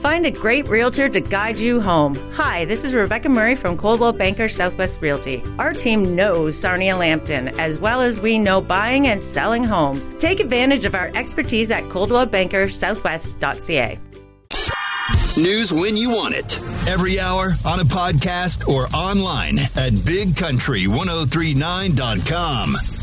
Find a great realtor to guide you home. Hi, this is Rebecca Murray from Coldwell Banker Southwest Realty. Our team knows Sarnia Lambton, as well as we know buying and selling homes. Take advantage of our expertise at coldwellbankersouthwest.ca. News when you want it. Every hour, on a podcast, or online at bigcountry1039.com.